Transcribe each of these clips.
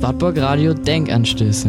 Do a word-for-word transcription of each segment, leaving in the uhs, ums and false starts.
Wartburg Radio Denkanstöße.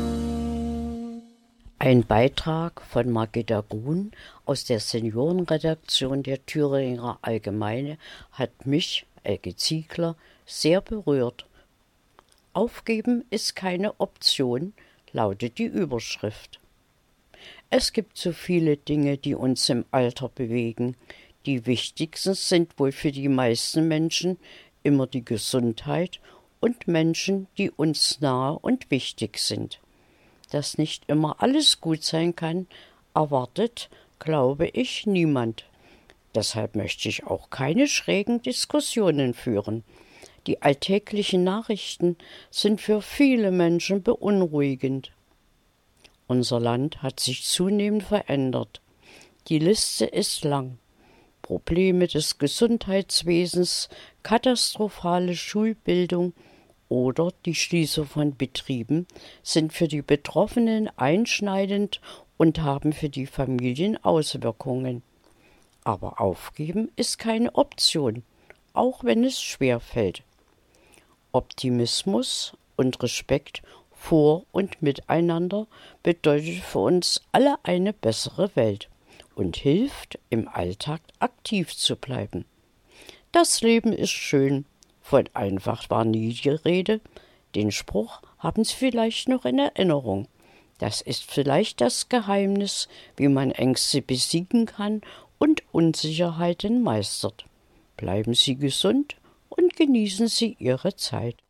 Ein Beitrag von Margitta Grun aus der Seniorenredaktion der Thüringer Allgemeine hat mich, Elke Ziegler, sehr berührt. Aufgeben ist keine Option, lautet die Überschrift. Es gibt so viele Dinge, die uns im Alter bewegen. Die wichtigsten sind wohl für die meisten Menschen immer die Gesundheit und Menschen, die uns nahe und wichtig sind. Dass nicht immer alles gut sein kann, erwartet, glaube ich, niemand. Deshalb möchte ich auch keine schrägen Diskussionen führen. Die alltäglichen Nachrichten sind für viele Menschen beunruhigend. Unser Land hat sich zunehmend verändert. Die Liste ist lang. Probleme des Gesundheitswesens, katastrophale Schulbildung oder die Schließung von Betrieben sind für die Betroffenen einschneidend und haben für die Familien Auswirkungen. Aber aufgeben ist keine Option, auch wenn es schwer fällt. Optimismus und Respekt vor und miteinander bedeutet für uns alle eine bessere Welt und hilft, im Alltag aktiv zu bleiben. Das Leben ist schön, von einfach war nie die Rede. Den Spruch haben Sie vielleicht noch in Erinnerung. Das ist vielleicht das Geheimnis, wie man Ängste besiegen kann und Unsicherheiten meistert. Bleiben Sie gesund und genießen Sie Ihre Zeit.